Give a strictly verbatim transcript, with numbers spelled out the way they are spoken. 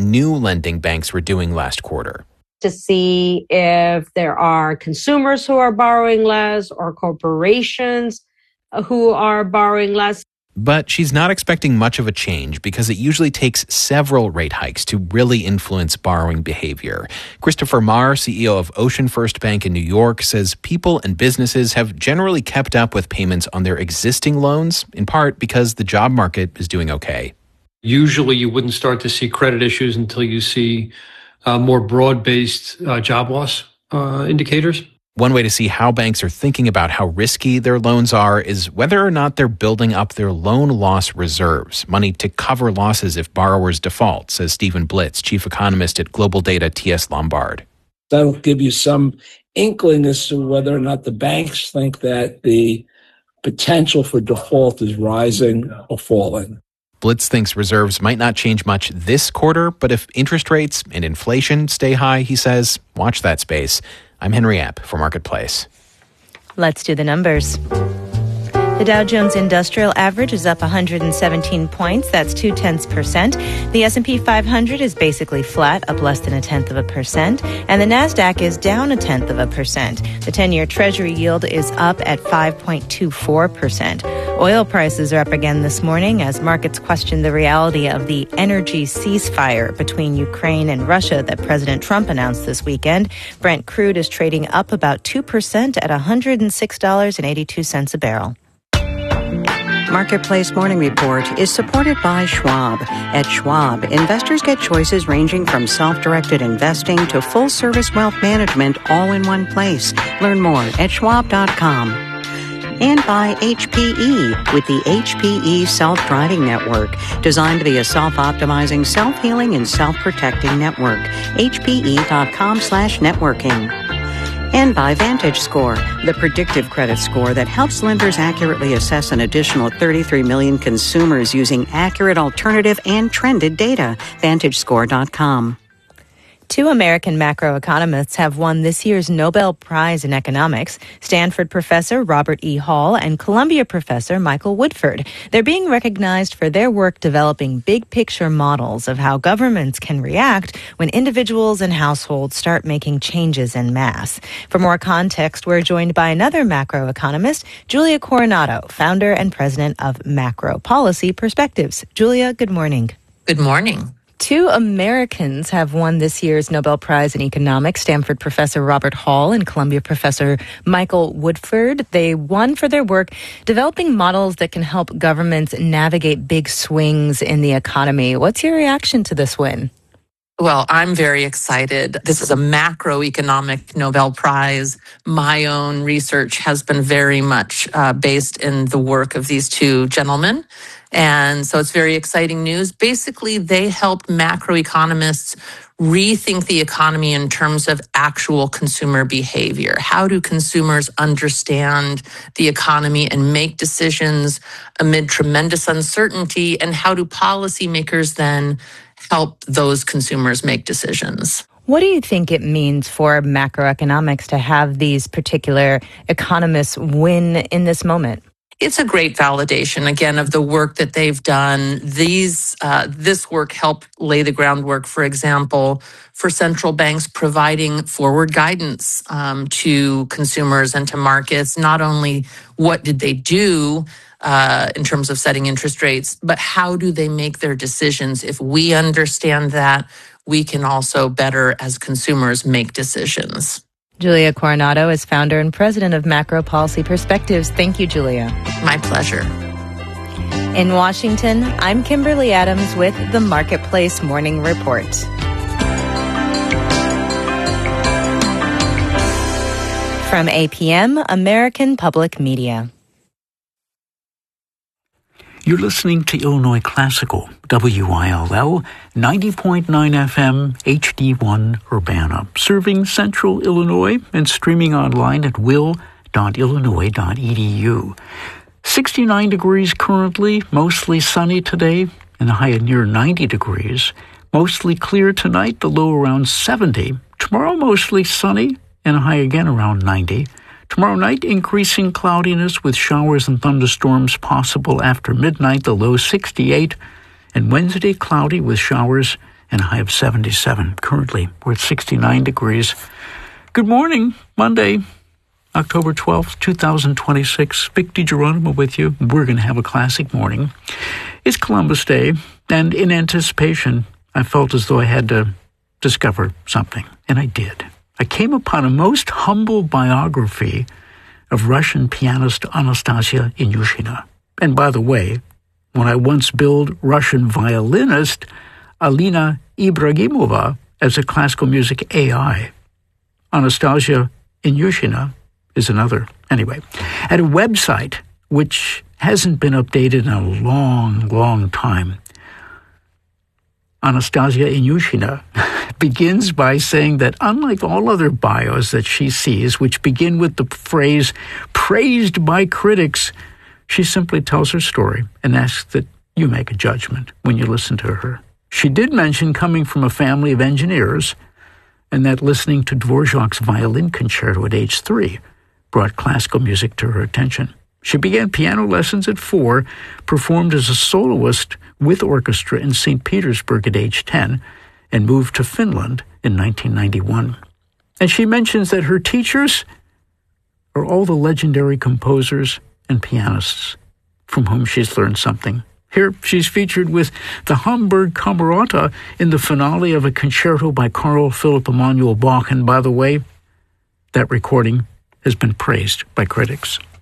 new lending banks were doing last quarter. To see if there are consumers who are borrowing less or corporations who are borrowing less. But she's not expecting much of a change because it usually takes several rate hikes to really influence borrowing behavior. Christopher Maher, C E O of Ocean First Bank in New York, says people and businesses have generally kept up with payments on their existing loans, in part because the job market is doing okay. Usually you wouldn't start to see credit issues until you see uh, more broad-based uh, job loss uh, indicators. One way to see how banks are thinking about how risky their loans are is whether or not they're building up their loan loss reserves, money to cover losses if borrowers default, says Stephen Blitz, chief economist at Global Data T S Lombard. That'll give you some inkling as to whether or not the banks think that the potential for default is rising or falling. Blitz thinks reserves might not change much this quarter, but if interest rates and inflation stay high, he says, watch that space. I'm Henry App for Marketplace. Let's do the numbers. The Dow Jones Industrial Average is up one hundred seventeen points. That's two tenths percent. The S and P five hundred is basically flat, up less than a tenth of a percent. And the Nasdaq is down a tenth of a percent. The ten-year Treasury yield is up at five point two four percent. Oil prices are up again this morning as markets question the reality of the energy ceasefire between Ukraine and Russia that President Trump announced this weekend. Brent crude is trading up about two percent at one hundred six dollars and eighty-two cents a barrel. Marketplace Morning Report is supported by Schwab. At Schwab, investors get choices ranging from self-directed investing to full-service wealth management all in one place. Learn more at schwab dot com. And by H P E with the H P E Self-Driving Network, designed to be a self-optimizing, self-healing, and self-protecting network. H P E dot com slash networking. And by VantageScore, the predictive credit score that helps lenders accurately assess an additional thirty-three million consumers using accurate alternative and trended data. Vantage Score dot com. Two American macroeconomists have won this year's Nobel Prize in Economics, Stanford professor Robert E. Hall and Columbia professor Michael Woodford. They're being recognized for their work developing big-picture models of how governments can react when individuals and households start making changes en masse. For more context, we're joined by another macroeconomist, Julia Coronado, founder and president of Macro Policy Perspectives. Julia, good morning. Good morning. Two Americans have won this year's Nobel Prize in Economics, Stanford professor Robert Hall and Columbia professor Michael Woodford. They won for their work developing models that can help governments navigate big swings in the economy. What's your reaction to this win? Well, I'm very excited. This is a macroeconomic Nobel Prize. My own research has been very much uh, based in the work of these two gentlemen. And so it's very exciting news. Basically, they help macroeconomists rethink the economy in terms of actual consumer behavior. How do consumers understand the economy and make decisions amid tremendous uncertainty? And how do policymakers then help those consumers make decisions? What do you think it means for macroeconomics to have these particular economists win in this moment? It's a great validation, again, of the work that they've done. These, uh, this work helped lay the groundwork, for example, for central banks providing forward guidance um, to consumers and to markets. Not only what did they do uh, in terms of setting interest rates, but how do they make their decisions? If we understand that, we can also better, as consumers, make decisions. Julia Coronado is founder and president of Macro Policy Perspectives. Thank you, Julia. My pleasure. In Washington, I'm Kimberly Adams with the Marketplace Morning Report. From A P M, American Public Media. You're listening to Illinois Classical, W I L L, ninety point nine F M, H D one Urbana, serving Central Illinois and streaming online at will dot illinois dot e d u. sixty-nine degrees currently, mostly sunny today, and a high of near ninety degrees. Mostly clear tonight, the low around seventy. Tomorrow, mostly sunny, and a high again around ninety. Tomorrow night, increasing cloudiness with showers and thunderstorms possible after midnight, the low sixty-eight. And Wednesday, cloudy with showers and a high of seventy-seven. Currently, we're at sixty-nine degrees. Good morning, Monday, October twelfth, twenty twenty-six. Vic DiGeronimo with you. We're going to have a classic morning. It's Columbus Day, and in anticipation, I felt as though I had to discover something, and I did. I came upon a most humble biography of Russian pianist Anastasia Ilyushina. And by the way, when I once billed Russian violinist Alina Ibragimova as a classical music A I, Anastasia Ilyushina is another. Anyway, at a website which hasn't been updated in a long, long time, Anastasia Ilyushina begins by saying that unlike all other bios that she sees, which begin with the phrase, praised by critics, she simply tells her story and asks that you make a judgment when you listen to her. She did mention coming from a family of engineers and that listening to Dvorak's violin concerto at age three brought classical music to her attention. She began piano lessons at four, performed as a soloist with orchestra in Saint Petersburg at age ten, and moved to Finland in nineteen ninety-one. And she mentions that her teachers are all the legendary composers and pianists from whom she's learned something. Here, she's featured with the Hamburg Camerata in the finale of a concerto by Carl Philipp Emanuel Bach. And by the way, that recording has been praised by critics.